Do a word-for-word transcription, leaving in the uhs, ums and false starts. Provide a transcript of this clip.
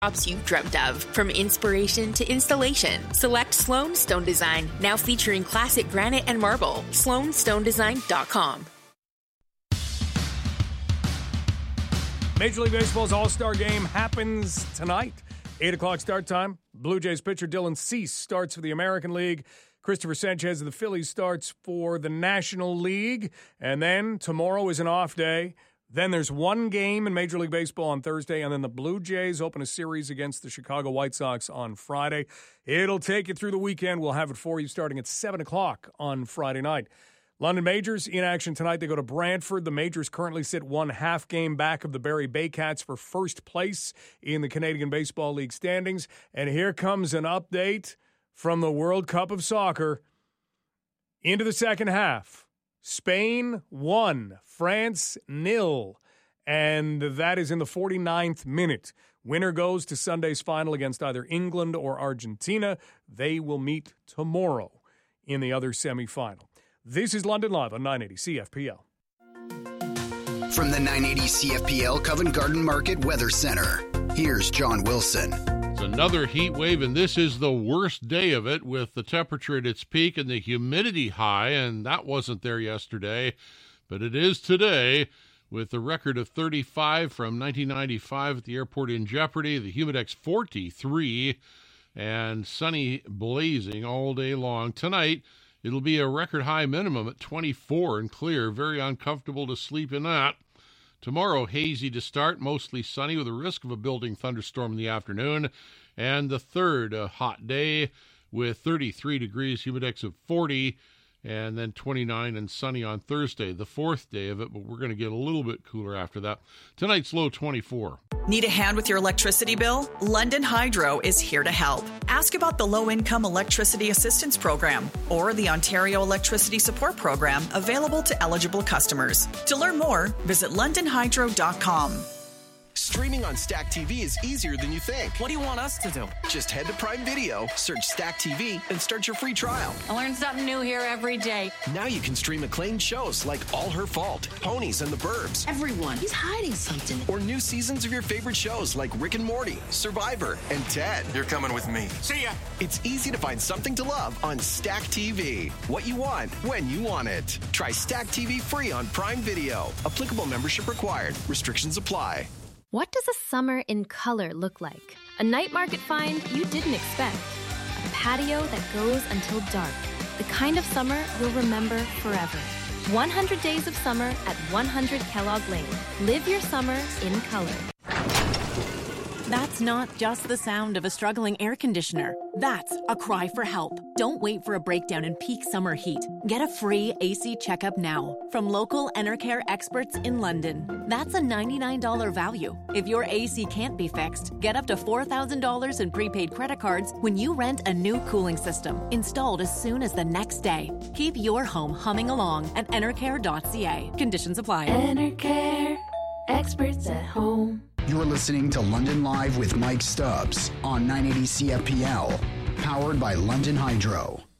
Jobs you've dreamt of. From inspiration to installation, select Sloan Stone Design, now featuring classic granite and marble. sloan stone design dot com. Major League Baseball's All-Star Game happens tonight. eight o'clock start time. Blue Jays pitcher Dylan Cease starts for the American League. Christopher Sanchez of the Phillies starts for the National League. And then tomorrow is an off day. Then there's one game in Major League Baseball on Thursday, and then the Blue Jays open a series against the Chicago White Sox on Friday. It'll take you through the weekend. We'll have it for you starting at seven o'clock on Friday night. London Majors in action tonight. They go to Brantford. The Majors currently sit one half game back of the Barrie Baycats for first place in the Canadian Baseball League standings. And here comes an update from the World Cup of Soccer. Into the second half. Spain one, France nil, and that is in the forty-ninth minute. Winner goes to Sunday's final against either England or Argentina. They will meet tomorrow in the other semifinal. This is London Live on nine eighty C F P L. From the nine eighty C F P L Covent Garden Market Weather Center, here's John Wilson. Another heat wave, and this is the worst day of it with the temperature at its peak and the humidity high, and that wasn't there yesterday, but it is today with the record of thirty-five from nineteen ninety-five at the airport in jeopardy, the Humidex forty-three, and sunny blazing all day long. Tonight, it'll be a record high minimum at twenty-four and clear, very uncomfortable to sleep in that. Tomorrow, hazy to start, mostly sunny with a risk of a building thunderstorm in the afternoon. And the third, a hot day with thirty-three degrees, humidex of forty, and then twenty-nine and sunny on Thursday, the fourth day of it, but we're going to get a little bit cooler after that. Tonight's low twenty-four. Need a hand with your electricity bill? London Hydro is here to help. Ask about the Low-Income Electricity Assistance Program or the Ontario Electricity Support Program available to eligible customers. To learn more, visit london hydro dot com. Streaming on Stack T V is easier than you think. What do you want us to do? Just head to Prime Video, search Stack T V, and start your free trial. I learn something new here every day. Now you can stream acclaimed shows like All Her Fault, Ponies, and the Burbs. Everyone, he's hiding something. Or new seasons of your favorite shows like Rick and Morty, Survivor, and Ted. You're coming with me. See ya! It's easy to find something to love on Stack T V. What you want, when you want it. Try Stack T V free on Prime Video. Applicable membership required. Restrictions apply. What does a summer in color look like? A night market find you didn't expect. A patio that goes until dark. The kind of summer you'll remember forever. one hundred days of summer at one hundred Kellogg Lane. Live your summer in color. That's not just the sound of a struggling air conditioner. That's a cry for help. Don't wait for a breakdown in peak summer heat. Get a free A C checkup now from local Enercare experts in London. That's a ninety-nine dollars value. If your A C can't be fixed, get up to four thousand dollars in prepaid credit cards when you rent a new cooling system, installed as soon as the next day. Keep your home humming along at enercare dot c a. Conditions apply. Enercare, experts at home. You're listening to London Live with Mike Stubbs on nine eighty C F P L, powered by London Hydro.